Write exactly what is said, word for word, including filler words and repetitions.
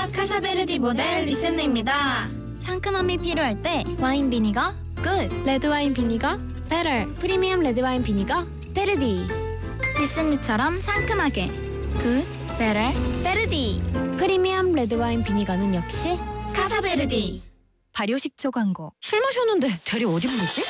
카사베르디 모델 리센네입니다. 상큼함이 필요할 때 와인 비니거 굿. 레드와인 비니거 베터. 프리미엄 레드와인 비니거 베르디. 리센니처럼 상큼하게 굿, 베터, 베르디. 프리미엄 레드와인 비니거는 역시 카사베르디. 발효식초 광고. 술 마셨는데 대리 어디 부르지?